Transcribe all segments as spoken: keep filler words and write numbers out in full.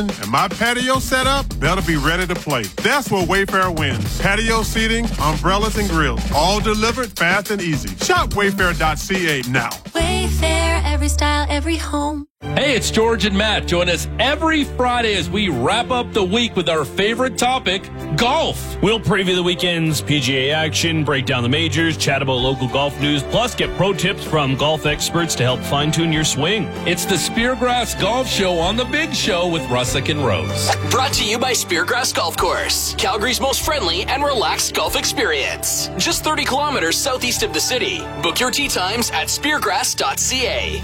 And my patio setup better be ready to play. That's where Wayfair wins. Patio seating, umbrellas, and grills. All delivered fast and easy. Shop wayfair dot c a now. Wayfair, every style, every home. Hey, it's George and Matt. Join us every Friday as we wrap up the week with our favorite topic, golf. We'll preview the weekend's P G A action, break down the majors, chat about local golf news, plus get pro tips from golf experts to help fine-tune your swing. It's the Speargrass Golf Show on The Big Show with Russick and Rose. Brought to you by Speargrass Golf Course, Calgary's most friendly and relaxed golf experience. Just thirty kilometers southeast of the city. Book your tee times at speargrass dot c a.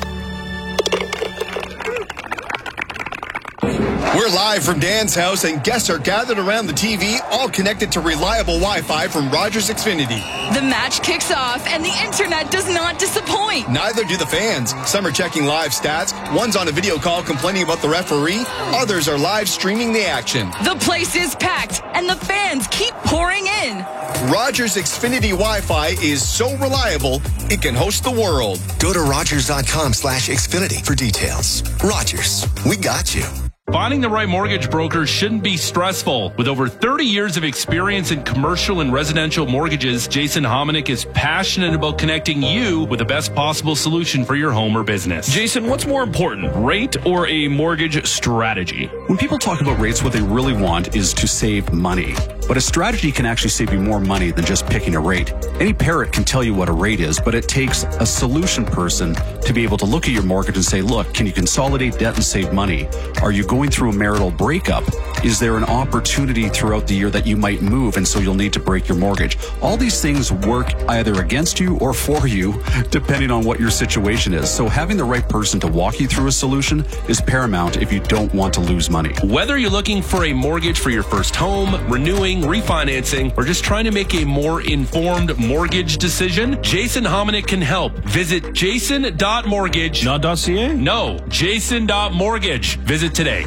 We're live from Dan's house, and guests are gathered around the T V, all connected to reliable Wi-Fi from Rogers Xfinity. The match kicks off, and the internet does not disappoint. Neither do the fans. Some are checking live stats. One's on a video call complaining about the referee. Others are live streaming the action. The place is packed, and the fans keep pouring in. Rogers Xfinity Wi-Fi is so reliable, it can host the world. Go to rogers dot com slash Xfinity for details. Rogers, we got you. Finding the right mortgage broker shouldn't be stressful. With over thirty years of experience in commercial and residential mortgages, Jason Hominick is passionate about connecting you with the best possible solution for your home or business. Jason, what's more important, rate or a mortgage strategy? When people talk about rates, what they really want is to save money. But a strategy can actually save you more money than just picking a rate. Any parrot can tell you what a rate is, but it takes a solution person to be able to look at your mortgage and say, look, can you consolidate debt and save money? Are you going through a marital breakup? Is there an opportunity throughout the year that you might move and so you'll need to break your mortgage? All these things work either against you or for you, depending on what your situation is. So having the right person to walk you through a solution is paramount if you don't want to lose money. Whether you're looking for a mortgage for your first home, renewing, refinancing, or just trying to make a more informed mortgage decision, Jason Hominick can help. Visit jason dot mortgage. Not .ca? No, jason dot mortgage. Visit today.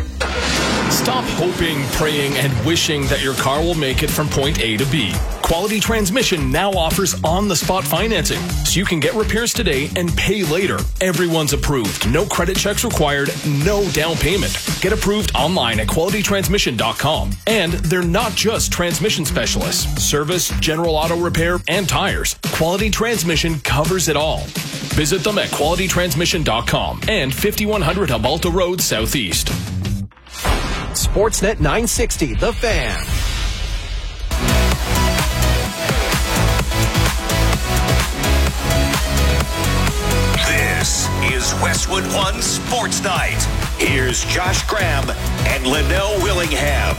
Stop hoping, praying, and wishing that your car will make it from point A to B. Quality Transmission now offers on-the-spot financing, so you can get repairs today and pay later. Everyone's approved. No credit checks required, no down payment. Get approved online at quality transmission dot com. And they're not just transmission specialists. Service, general auto repair, and tires. Quality Transmission covers it all. Visit them at quality transmission dot com and fifty-one hundred Hubalta Road Southeast. Sportsnet nine sixty, The Fan. This is Westwood One Sports Night. Here's Josh Graham and Linnell Willingham.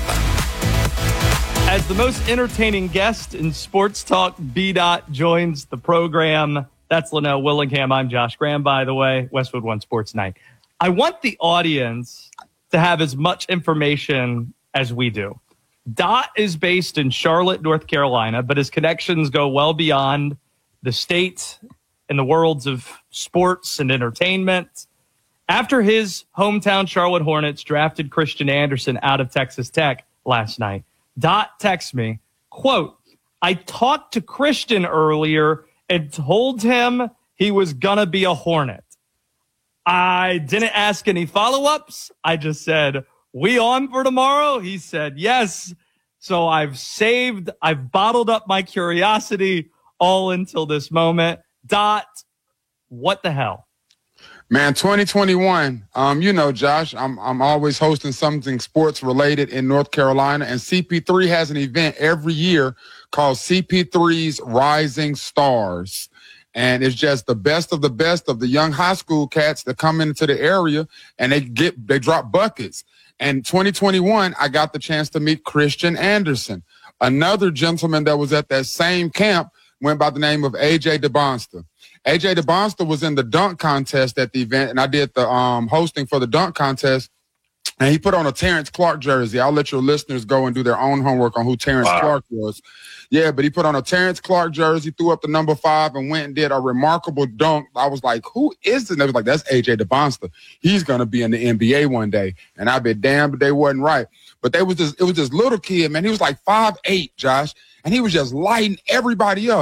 As the most entertaining guest in Sports Talk, B. joins the program. That's Linnell Willingham. I'm Josh Graham, by the way. Westwood One Sports Night. I want the audience to have as much information as we do. Dot is based in Charlotte, North Carolina, but his connections go well beyond the state and the worlds of sports and entertainment. After his hometown Charlotte Hornets drafted Christian Anderson out of Texas Tech last night, Dot texts me, quote, I talked to Christian earlier and told him he was going to be a Hornet. I didn't ask any follow-ups. I just said, we on for tomorrow? He said, yes. So I've saved, I've bottled up my curiosity all until this moment. Dot, what the hell? Man, twenty twenty-one, um, you know, Josh, I'm I'm always hosting something sports related in North Carolina, and C P three has an event every year called C P three's Rising Stars. And it's just the best of the best of the young high school cats that come into the area and they get they drop buckets. And twenty twenty-one, I got the chance to meet Christian Anderson. Another gentleman that was at that same camp went by the name of A J DeBonster. A J DeBonster was in the dunk contest at the event, and I did the um, hosting for the dunk contest. And he put on a Terrence Clark jersey. I'll let your listeners go and do their own homework on who Terrence wow. Clark was. Yeah, but he put on a Terrence Clark jersey, threw up the number five, and went and did a remarkable dunk. I was like, who is this? And they was like, that's A J DeBonster. He's going to be in the N B A one day. And I bet damn, but they wasn't right. But they was this, it was this little kid, man. He was like five eight, Josh, and he was just lighting everybody up.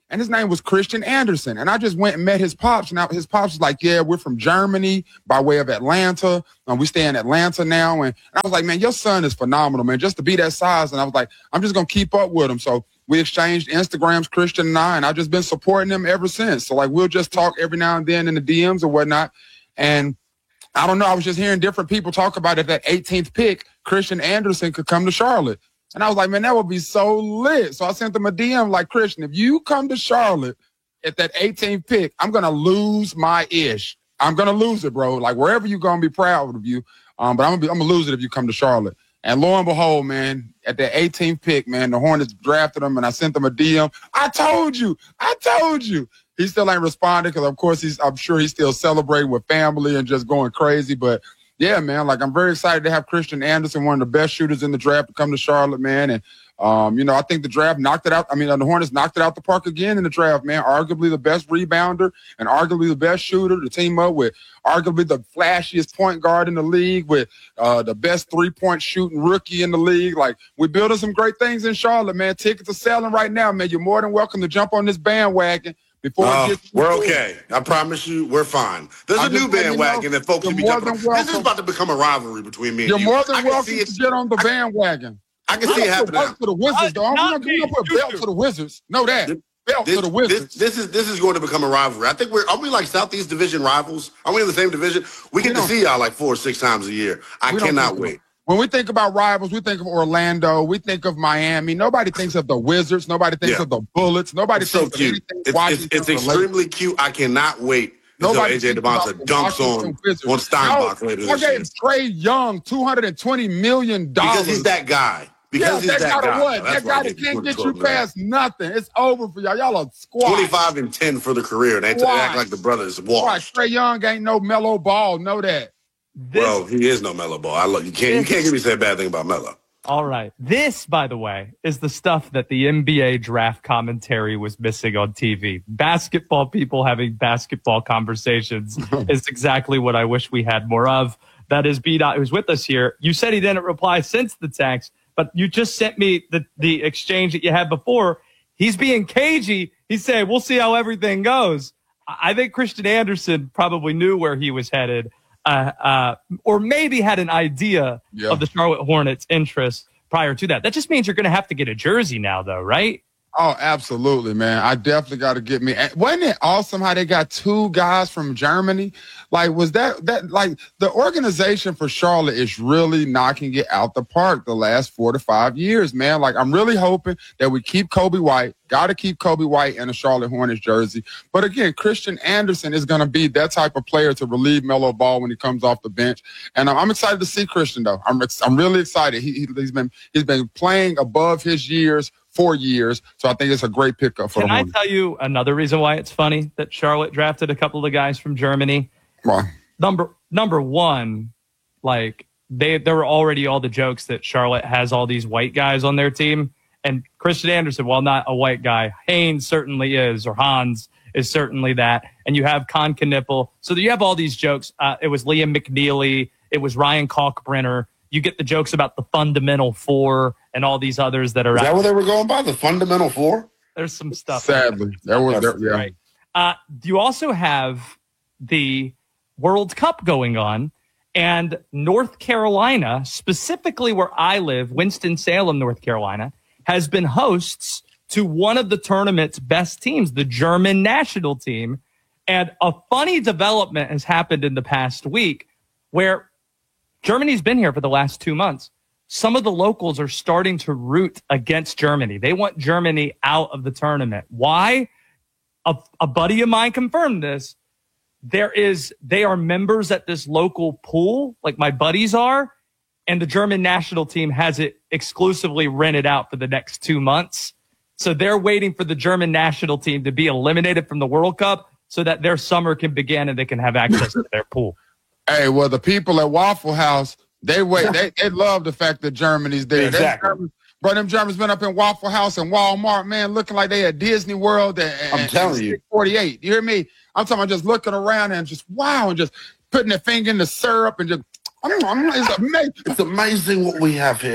and his name was Christian Anderson. And I just went and met his pops. And I, his pops was like, yeah, we're from Germany by way of Atlanta. Um, we stay in Atlanta now. And, and I was like, man, your son is phenomenal, man, just to be that size. And I was like, I'm just going to keep up with him. So we exchanged Instagrams, Christian and I, and I've just been supporting him ever since. So, like, we'll just talk every now and then in the D Ms or whatnot. And I don't know, I was just hearing different people talk about it, that eighteenth pick, Christian Anderson could come to Charlotte. And I was like, man, that would be so lit. So I sent them a D M like, Christian, if you come to Charlotte at that eighteenth pick, I'm going to lose my ish. I'm going to lose it, bro. Like, wherever you going to be proud of you. Um, but I'm going to I'm gonna lose it if you come to Charlotte. And lo and behold, man, at that eighteenth pick, man, the Hornets drafted him, and I sent them a D M. I told you. I told you. He still ain't responding because, of course, he's I'm sure he's still celebrating with family and just going crazy. But, yeah, man, like, I'm very excited to have Christian Anderson, one of the best shooters in the draft, to come to Charlotte, man. And, um, you know, I think the draft knocked it out. I mean, the Hornets knocked it out the park again in the draft, man. Arguably the best rebounder and arguably the best shooter to team up with arguably the flashiest point guard in the league with uh, the best three-point shooting rookie in the league. Like, we're building some great things in Charlotte, man. Tickets are selling right now, man. You're more than welcome to jump on this bandwagon. Before uh, it gets we're okay. I promise you, we're fine. There's I a new bandwagon you know, that folks will be jumping on. This is about to become a rivalry between me and You're you. You're more than I welcome to get on the bandwagon. I can see it happening. Belt to the Wizards, though. We're not going to put belt to the Wizards. Know that. Belt this, to the Wizards. This, this is this is going to become a rivalry. I think we're are we like Southeast Division rivals? Are we in the same division? We get we to see y'all like four or six times a year. I cannot wait. When we think about rivals, we think of Orlando. We think of Miami. Nobody thinks of the Wizards. Nobody thinks yeah. of the Bullets. Nobody it's thinks so of cute. anything. It's, it's, it's extremely cute. I cannot wait until A J Devonta dunks on, on Steinbach no, later this year. I gave Trae Young two hundred twenty million dollars. Because he's that guy. Because yeah, he's that, that guy. What? That guy that can't get you past nothing. It's over for y'all. Y'all are squad. twenty-five and ten for the career. They, they act like the brothers washed. Right. Trae Young ain't no Melo Ball. Know that. This, well, he is no Melo Ball. I love you. Can't this, you can't give me say a bad thing about Melo. All right. This, by the way, is the stuff that the N B A draft commentary was missing on T V. Basketball people having basketball conversations is exactly what I wish we had more of. That is B. Dot, who's with us here. You said he didn't reply since the text, but you just sent me the, the exchange that you had before. He's being cagey. He said, we'll see how everything goes. I think Christian Anderson probably knew where he was headed. Uh, uh, or maybe had an idea yeah. of the Charlotte Hornets' interest prior to that. That just means you're going to have to get a jersey now, though, right? Oh, absolutely, man. I definitely got to get me. Wasn't it awesome how they got two guys from Germany? Like, was that, that like the organization for Charlotte is really knocking it out the park the last four to five years, man. Like, I'm really hoping that we keep Kobe White. Got to keep Kobe White in a Charlotte Hornets jersey. But again, Christian Anderson is going to be that type of player to relieve Melo Ball when he comes off the bench. And I'm excited to see Christian, though. I'm I'm really excited. He, he's been he's been playing above his years for years, so I think it's a great pickup for Can the I Hornets. tell you another reason why it's funny that Charlotte drafted a couple of the guys from Germany? Wow. Number number one, like they there were already all the jokes that Charlotte has all these white guys on their team. And Christian Anderson, while not a white guy, Haynes certainly is, or Hans is certainly that. And you have Con Knipple. So you have all these jokes. Uh, it was Liam McNeely. It was Ryan Kalkbrenner. You get the jokes about the Fundamental Four and all these others that are Is that out. what they were going by? The Fundamental Four? There's some stuff. Sadly. There was, there, yeah. Right. Uh, you also have the World Cup going on. And North Carolina, specifically where I live, Winston-Salem, North Carolina, has been hosts to one of the tournament's best teams, the German national team. And a funny development has happened in the past week where Germany's been here for the last two months. Some of the locals are starting to root against Germany. They want Germany out of the tournament. Why? A, a buddy of mine confirmed this. There is, they are members at this local pool, like my buddies are, and the German national team has it exclusively rented out for the next two months. So they're waiting for the German national team to be eliminated from the World Cup so that their summer can begin and they can have access to their pool. Hey, well, the people at Waffle House, they wait. They, they love the fact that Germany's there. Exactly. Germans, bro, them Germans been up in Waffle House and Walmart, man, looking like they at Disney World. And, I'm and, telling and you. forty-eight. You hear me? I'm talking about just looking around and just, wow, and just putting their finger in the syrup and just, I don't know, it's amazing. It's amazing what we have here.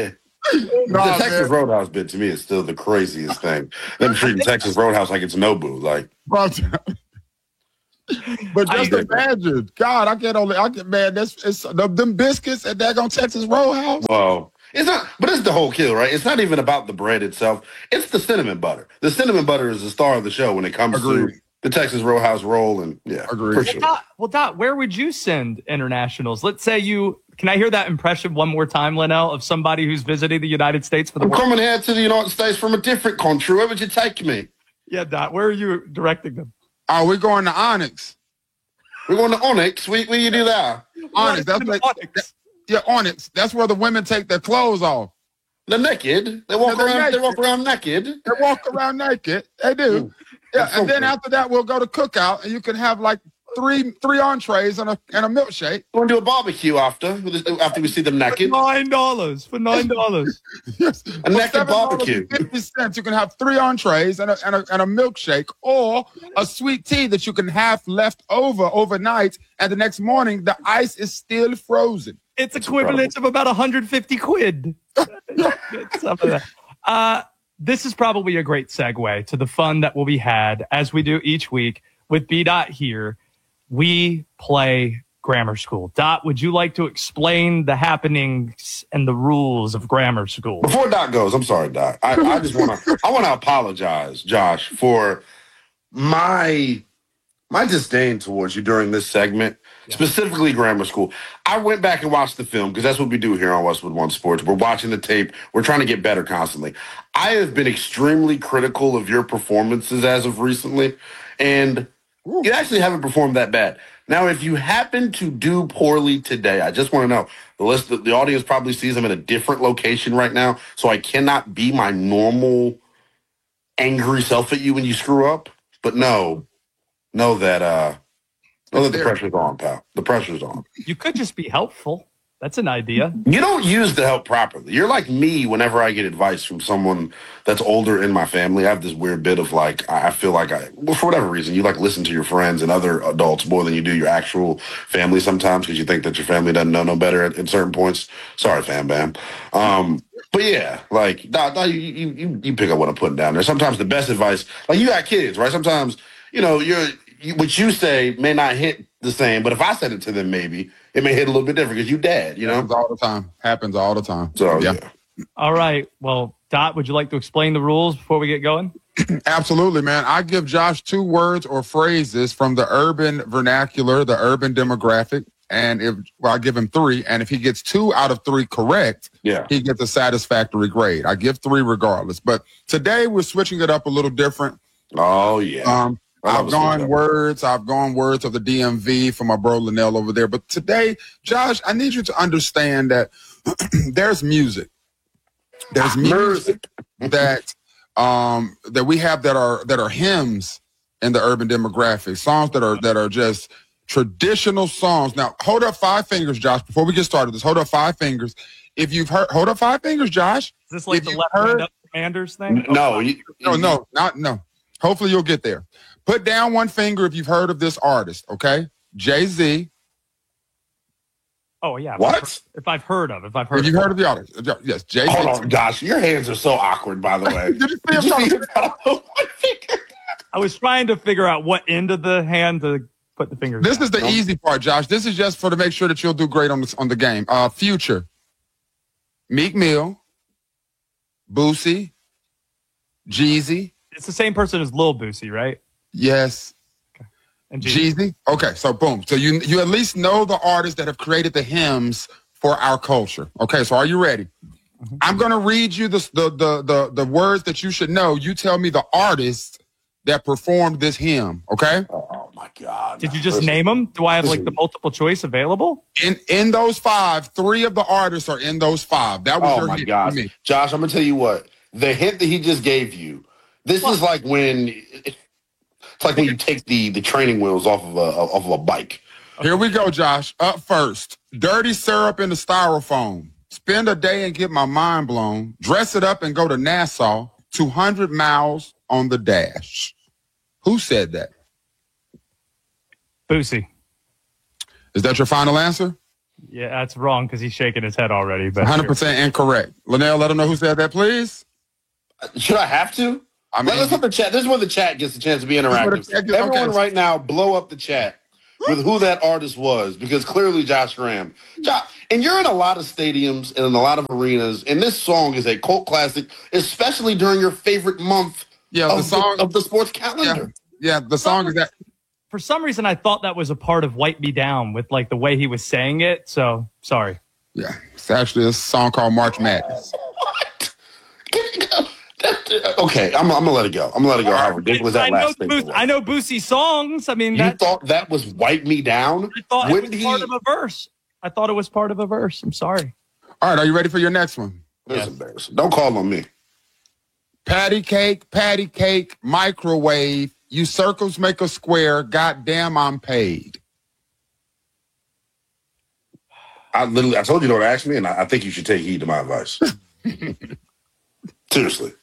the Texas Roadhouse bit to me is still the craziest thing. Them treating Texas Roadhouse like it's Nobu. Like, but just imagine, God, I can't only, I can, man, that's it's the, them biscuits at that on Texas Roadhouse. Well, it's not, but it's the whole kill, right? It's not even about the bread itself. It's the cinnamon butter. The cinnamon butter is the star of the show when it comes Agreed. to the Texas Roadhouse roll, and yeah, Agreed. for sure. Well, Dot, well, Dot, where would you send internationals? Let's say you. Can I hear that impression one more time, Linnell, of somebody who's visiting the United States for the? I'm work? coming here to the United States from a different country. Where would you take me? Yeah, Dot. Where are you directing them? Oh, we're going to Onyx. We're going to Onyx. Where, where you do that? Onyx. That's like, Onyx. That, yeah, Onyx. That's where the women take their clothes off. They're naked. They walk yeah, around. Naked. They walk around naked. They walk around naked. They do. Mm. Yeah, and then after that, we'll go to Cookout, and you can have like three three entrees and a and a milkshake. We're gonna do a barbecue after after we see them naked. For nine dollars for nine dollars. Yes, a naked barbecue. Fifty cents. You can have three entrees and a, and a and a milkshake, or a sweet tea that you can have left over overnight, and the next morning the ice is still frozen. It's That's equivalent incredible. of about one hundred fifty quid. Some of that. Uh, this is probably a great segue to the fun that will be had as we do each week with B. Dot here. We play grammar school. Dot, would you like to explain the happenings and the rules of grammar school? Before Dot goes, I'm sorry, Dot. I, I just want to I want to apologize, Josh, for my my disdain towards you during this segment. Yeah. Specifically grammar school. I went back and watched the film because that's what we do here on Westwood One Sports. We're watching the tape. We're trying to get better constantly. I have been extremely critical of your performances as of recently, and Ooh. you actually haven't performed that bad. Now, if you happen to do poorly today, I just want to know, the list, the, the audience probably sees I'm in a different location right now, so I cannot be my normal angry self at you when you screw up. But no, know that uh Know that the pressure's on, pal. The pressure's on. You could just be helpful. That's an idea. You don't use the help properly. You're like me whenever I get advice from someone that's older in my family. I have this weird bit of like, I feel like I, well, for whatever reason, you like listen to your friends and other adults more than you do your actual family sometimes because you think that your family doesn't know no better at, at certain points. Sorry, fam bam. Um, but yeah, like, nah, nah, you, you, you pick up what I'm putting down there. Sometimes the best advice, like you got kids, right? Sometimes, you know, you're, You, what you say may not hit the same, but if I said it to them, maybe it may hit a little bit different because you dad, you know? Happens all the time. Happens all the time. So, yeah. yeah. All right. Well, Dot, would you like to explain the rules before we get going? Absolutely, man. I give Josh two words or phrases from the urban vernacular, the urban demographic. And if, well, I give him three. And if he gets two out of three correct, yeah, he gets a satisfactory grade. I give three regardless. But today we're switching it up a little different. Oh, yeah. Um, I've gone words. I've gone words of the D M V for my bro Linnell over there. But today, Josh, I need you to understand that there's music. There's music that um, that we have that are that are hymns in the urban demographic. Songs that are that are just traditional songs. Now, hold up five fingers, Josh. Before we get started, this hold up five fingers. If you've heard, hold up five fingers, Josh. Is this like if the left heard, hand up commanders thing? No, you, no, no, not no. Hopefully, you'll get there. Put down one finger if you've heard of this artist, okay? Jay-Z. Oh, yeah. What? If I've heard of, if I've heard if of. If you've heard of the artist. Yes, Jay-Z. Hold on, Josh. Your hands are so awkward, by the way. Did you see him Did you see I was trying to figure out what end of the hand to put the fingers This down. is the no? easy part, Josh. This is just for to make sure that you'll do great on, this, on the game. Uh, Future. Meek Mill. Boosie. Jeezy. It's the same person as Lil Boosie, right? Yes. Okay. And Jeezy. Jeezy. Okay, so boom. So you you at least know the artists that have created the hymns for our culture. Okay, so are you ready? Mm-hmm. I'm gonna read you the, the the the the words that you should know. You tell me the artist that performed this hymn. Okay. Oh my God. Did you just listen, name them? Do I have listen. like the multiple choice available? In in those five, three of the artists are in those five. That was oh your my hit God, me. Josh. I'm gonna tell you what. The hint that he just gave you. This what? is like when. It's like when you take the, the training wheels off of a off of a bike. Here we go, Josh. Up first, dirty syrup in the styrofoam. Spend a day and get my mind blown. Dress it up and go to Nassau. two hundred miles on the dash. Who said that? Boosie. Is that your final answer? Yeah, that's wrong because he's shaking his head already. But one hundred percent sure. Incorrect. Linnell, let him know who said that, please. Should I have to? I mean, let's let the chat. This is where the chat gets a chance to be interactive. Everyone okay. right now, blow up the chat with who that artist was, because clearly Josh Graham. Josh, and you're in a lot of stadiums and in a lot of arenas, and this song is a cult classic, especially during your favorite month yeah, of, the song, the, of the sports calendar. Yeah, yeah the song is that. For some reason, I thought that was a part of Wipe Me Down with like the way he was saying it. So sorry. Yeah, it's actually a song called March Madness. What? Okay, I'm, I'm gonna let it go. I'm gonna let it go. How ridiculous that last thing was. I know Boosie songs. I mean, you thought that was "Wipe Me Down"? I thought when it was he... part of a verse. I thought it was part of a verse. I'm sorry. All right, are you ready for your next one? That's yes. embarrassing. Don't call on me. Patty cake, patty cake, microwave. You circles make a square. Goddamn, I'm paid. I literally, I told you don't ask me, and I, I think you should take heed to my advice. Seriously.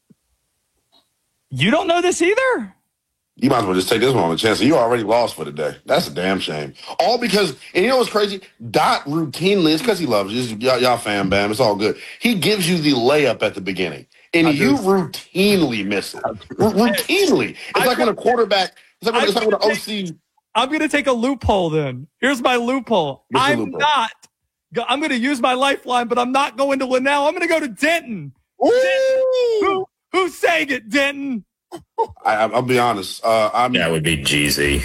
You don't know this either? You might as well just take this one on the chance. You already lost for the day. That's a damn shame. All because, and you know what's crazy? Dot routinely, it's because he loves you. Y'all, y'all fan bam. It's all good. He gives you the layup at the beginning, and you routinely miss it. R- routinely. It's I like when a quarterback, it's like when, it's like when an O C. I'm going to take a loophole then. Here's my loophole. What's I'm loophole? not. I'm going to use my lifeline, but I'm not going to Linnell. I'm going to go to Denton. Denton. Who, who sang it, Denton? I, I'll be honest. Uh, I'm, that would be Jeezy.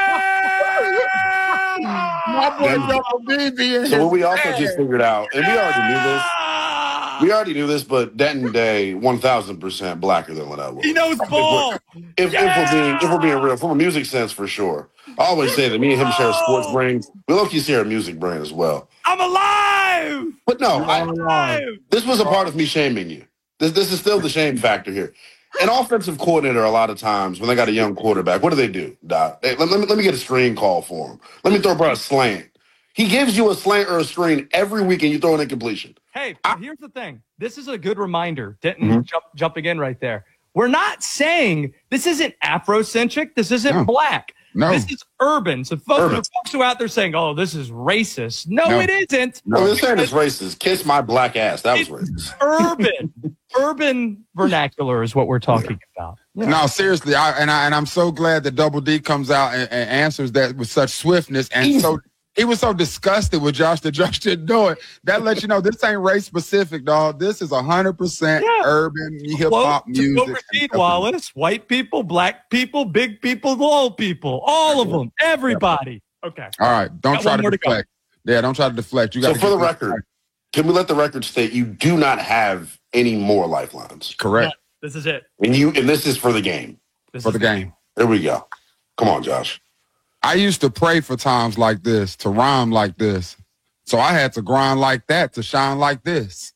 So what we also just figured out, and we already knew this. We already knew this, but Denton Day, one thousand percent blacker than Linnell Williams. He knows ball. If, yeah! if, we're being, if we're being real, from a music sense, for sure. I always say that me and him share a sports brain. We low-key share a music brain as well. I'm alive! But no, I, this was a part of me shaming you. This, this is still the shame factor here. An offensive coordinator, a lot of times, when they got a young quarterback, what do they do, Doc? Hey, let, let, me, let me get a screen call for him. Let me throw about a slant. He gives you a slant or a screen every week, and you throw an incompletion. Hey, I, here's the thing. This is a good reminder. Denton mm-hmm. jump, jumping in right there. We're not saying this isn't Afrocentric. This isn't no. black. No. This is urban. So folks, urban. folks who are out there saying, oh, this is racist. No, no. it isn't. No, they're saying it's racist. Kiss my black ass. That was it's racist. Urban. Urban vernacular is what we're talking yeah. about. Yeah. No, seriously. I, and, I, and I'm so glad that Double D comes out and, and answers that with such swiftness. And Easy. so he was so disgusted with Josh that Josh didn't do it. That lets you know this ain't race specific, dog. This is one hundred percent yeah. urban hip hop music. To Rasheed Wallace, white people, black people, big people, little people, all of them, everybody. Okay. All right. Don't Got try to deflect. To yeah, don't try to deflect. You got so for the record, right. Can we let the record state you do not have any more lifelines? Correct. Yeah, this is it. And you and this is for the game. This for the game. game. There we go. Come on, Josh. I used to pray for times like this, to rhyme like this. So I had to grind like that to shine like this.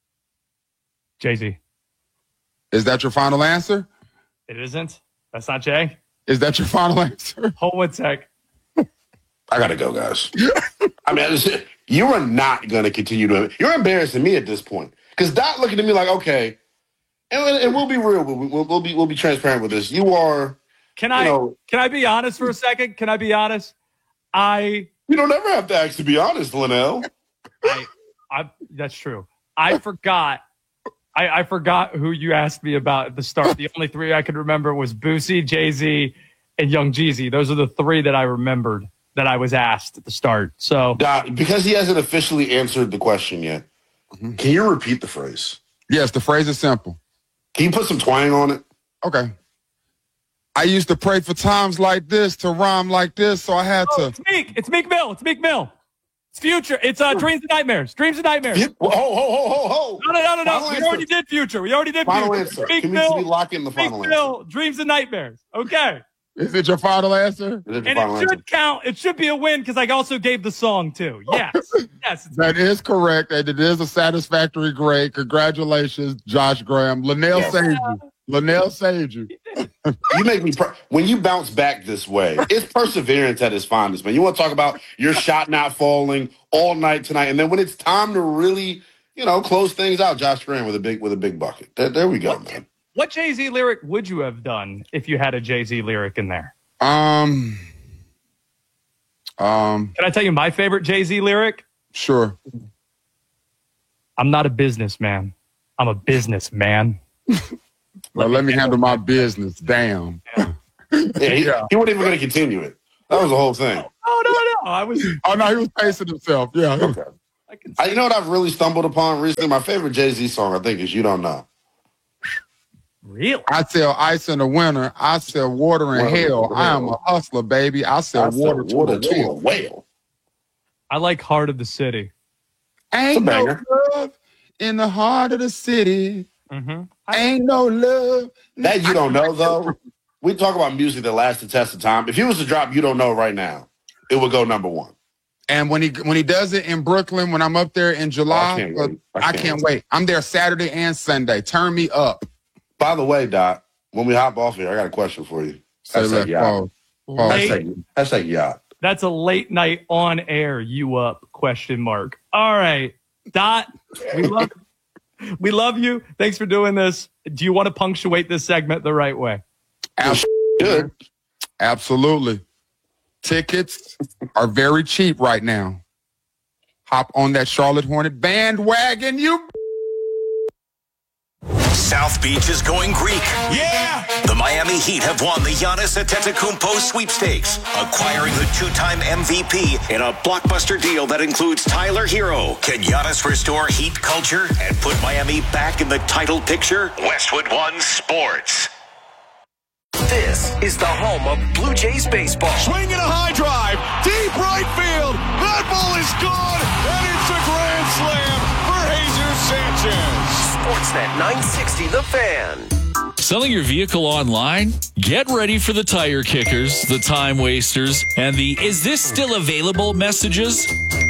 Jay-Z. Is that your final answer? It isn't. That's not Jay. Is that your final answer? Hold one sec. I got to go, guys. I mean, you are not going to continue to. You're embarrassing me at this point. Because Dot looking at me like, okay, and, and we'll be real. We'll, we'll, we'll be we'll be transparent with this. You are. Can I you know, can I be honest for a second? Can I be honest? I you don't ever have to actually be honest, Linnell. I, I that's true. I forgot. I, I forgot who you asked me about at the start. The only three I could remember was Boosie, Jay-Z, and Young Jeezy. Those are the three that I remembered that I was asked at the start. So Doc, because he hasn't officially answered the question yet, mm-hmm. Can you repeat the phrase? Yes, the phrase is simple. Can you put some twang on it? Okay. I used to pray for times like this to rhyme like this, so I had oh, to. It's Meek. It's Meek Mill. It's Meek Mill. It's Future. It's uh, Dreams and Nightmares. Dreams and Nightmares. Ho, ho, ho, ho, ho. No, no, no, no, no. Final We answer. already did Future. We already did final Future. Answer. Meek Can Mill. we lock in the final Meek answer? Mill, Dreams and Nightmares. Okay. Is it your final answer? It and final it should answer? count. It should be a win because I also gave the song too. Yes. Yes. That is correct, and it is a satisfactory grade. Congratulations, Josh Graham. Linnell Yes. saved you. Linnell saved you. You make me per- when you bounce back this way. It's perseverance at its finest, man. You want to talk about your shot not falling all night tonight, and then when it's time to really, you know, close things out, Josh Graham with a big with a big bucket. There, there we go, what, man. What Jay-Z lyric would you have done if you had a Jay-Z lyric in there? Um. Um. Can I tell you my favorite Jay-Z lyric? Sure. I'm not a businessman. I'm a businessman. Well, let me handle my business. Damn. Yeah, he, Yeah. he wasn't even going to continue it. That was the whole thing. Oh, no, no. I was. Oh, no, he was pacing himself. Yeah. Okay. I can I, you know what I've really stumbled upon recently? My favorite Jay-Z song, I think, is You Don't Know. Really? I sell ice in the winter. I sell water in Water hell. in I am hell. a hustler, baby. I sell I said water, water to, to a a whale. whale. I like Heart of the City. Ain't It's a no banger. love in the heart of the city. Mm-hmm. Ain't no love. That You Don't Know, though, we talk about music that lasts the test of time. If he was to drop You Don't Know right now, it would go number one. And when he when he does it in Brooklyn, when I'm up there in July, Oh, I can't uh, wait. I I can't can't wait. wait. I'm there Saturday and Sunday. Turn me up. By the way, Doc, when we hop off here, I got a question for you. Say Hashtag left. yacht. Pause. Pause. Late. Hashtag, hashtag yacht. That's a late night on air. You up? Question mark. All right, Dot. We love. We love you. Thanks for doing this. Do you want to punctuate this segment the right way? Good. Absolutely. Tickets are very cheap right now. Hop on that Charlotte Hornet bandwagon, you. South Beach is going Greek. Yeah! The Miami Heat have won the Giannis Antetokounmpo sweepstakes, acquiring the two-time M V P in a blockbuster deal that includes Tyler Hero. Can Giannis restore Heat culture and put Miami back in the title picture? Westwood One Sports. This is the home of Blue Jays baseball. Swinging a high drive, deep right field. That ball is gone, and it's a grand slam for Jesus Sanchez. Sportsnet nine sixty, The Fan. Selling your vehicle online? Get ready for the tire kickers, the time wasters, and the "is this still available" messages.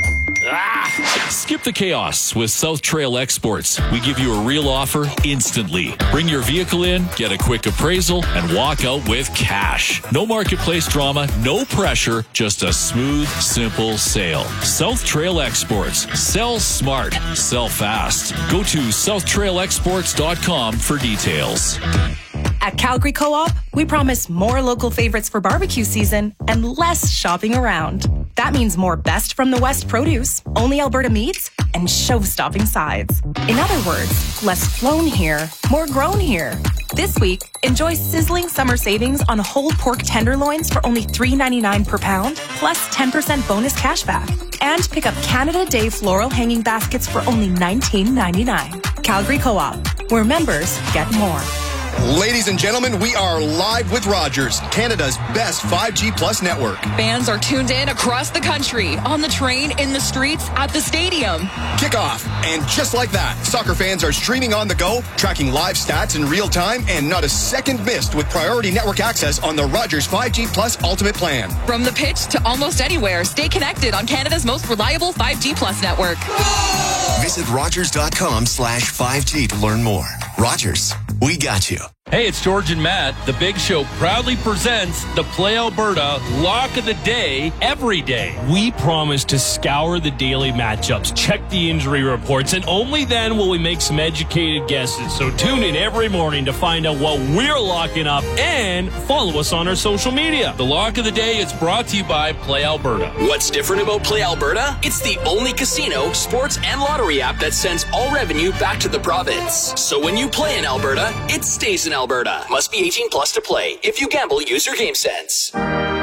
Ah! Skip the chaos with South Trail Exports. We give you a real offer instantly. Bring your vehicle in, get a quick appraisal, and walk out with cash. No marketplace drama, no pressure, just a smooth, simple sale. South Trail Exports. Sell smart, sell fast. Go to south trail exports dot com for details. At Calgary Co-op, we promise more local favorites for barbecue season and less shopping around. That means more best from the West produce, only Alberta meats, and show-stopping sides. In other words, less flown here, more grown here. This week, enjoy sizzling summer savings on whole pork tenderloins for only three ninety-nine per pound, plus ten percent bonus cashback. And pick up Canada Day floral hanging baskets for only nineteen ninety-nine. Calgary Co-op, where members get more. Ladies and gentlemen, we are live with Rogers, Canada's best five G Plus network. Fans are tuned in across the country, on the train, in the streets, at the stadium. Kickoff. And just like that, soccer fans are streaming on the go, tracking live stats in real time, and not a second missed with priority network access on the Rogers five G Plus Ultimate Plan. From the pitch to almost anywhere, stay connected on Canada's most reliable five G Plus network. Visit Rogers.com slash 5G to learn more. Rogers, we got you. Hey, it's George and Matt. The Big Show proudly presents the Play Alberta Lock of the Day every day. We promise to scour the daily matchups, check the injury reports, and only then will we make some educated guesses. So tune in every morning to find out what we're locking up and follow us on our social media. The Lock of the Day is brought to you by Play Alberta. What's different about Play Alberta? It's the only casino, sports, and lottery app that sends all revenue back to the province. So when you play in Alberta, it stays in Alberta. Must be eighteen plus to play. If you gamble, use your game sense.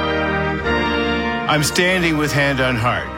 I'm standing with hand on heart.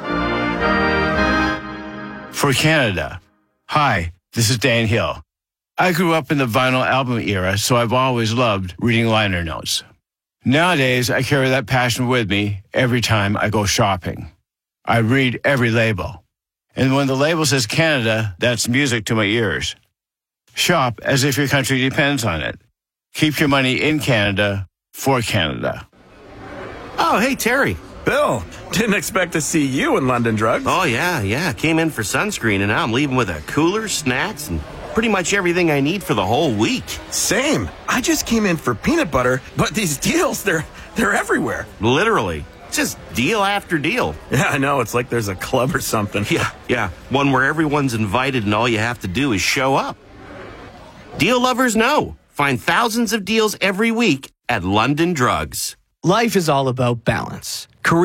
For Canada. Hi, this is Dan Hill. I grew up in the vinyl album era, so I've always loved reading liner notes. Nowadays, I carry that passion with me every time I go shopping. I read every label. And when the label says Canada, that's music to my ears. Shop as if your country depends on it. Keep your money in Canada for Canada. Oh, hey, Terry. Bill, didn't expect to see you in London Drugs. Oh, yeah, yeah. Came in for sunscreen, and now I'm leaving with a cooler, snacks, and pretty much everything I need for the whole week. Same. I just came in for peanut butter, but these deals, they're they're everywhere. Literally. Just deal after deal. Yeah, I know. It's like there's a club or something. Yeah, yeah. One where everyone's invited and all you have to do is show up. Deal lovers know. Find thousands of deals every week at London Drugs. Life is all about balance. Career,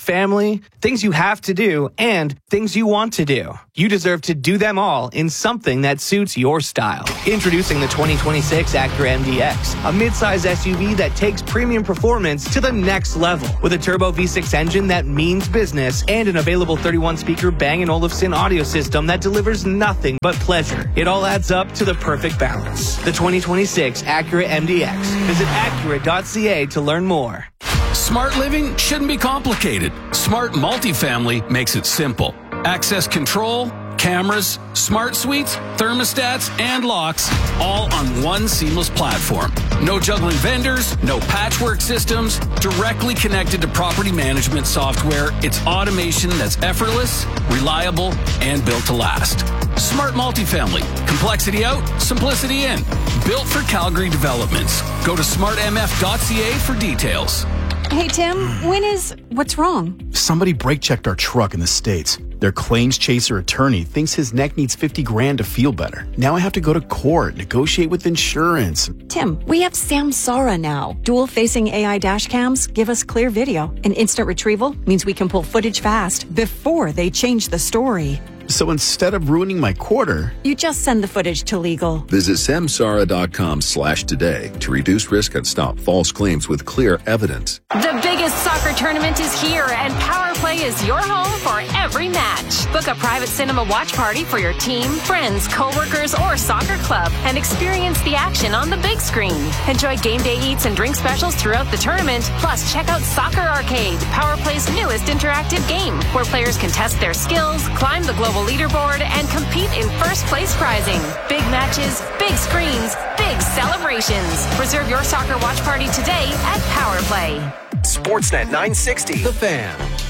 family, things you have to do, and things you want to do. You deserve to do them all in something that suits your style. Introducing the twenty twenty-six Acura M D X, a midsize S U V that takes premium performance to the next level. With a turbo V six engine that means business and an available thirty-one speaker Bang and Olufsen audio system that delivers nothing but pleasure. It all adds up to the perfect balance. The twenty twenty-six Acura M D X. Visit Acura dot C A to learn more. Smart living shouldn't be complicated. Smart multifamily makes it simple. Access control, cameras, smart suites, thermostats, and locks, all on one seamless platform. No juggling vendors, no patchwork systems, directly connected to property management software. It's automation that's effortless, reliable, and built to last. Smart multifamily. Complexity out, simplicity in. Built for Calgary Developments. Go to smart m f dot c a for details. Hey, Tim, when is... What's wrong? Somebody brake-checked our truck in the States. Their claims chaser attorney thinks his neck needs fifty grand to feel better. Now I have to go to court, negotiate with insurance. Tim, we have Samsara now. Dual-facing A I dash cams give us clear video. And instant retrieval means we can pull footage fast before they change the story. So instead of ruining my quarter, you just send the footage to legal. Visit samsara dot com slash today to reduce risk and stop false claims with clear evidence. The biggest soccer tournament is here, and Power Play is your home for every match. Book a private cinema watch party for your team, friends, coworkers, or soccer club, and experience the action on the big screen. Enjoy game day eats and drink specials throughout the tournament. Plus, check out Soccer Arcade, Power Play's newest interactive game, where players can test their skills, climb the global leaderboard, and compete in first place prizing. Big matches, big screens, big celebrations. Reserve your soccer watch party today at Power Play. Sportsnet nine sixty. The Fan.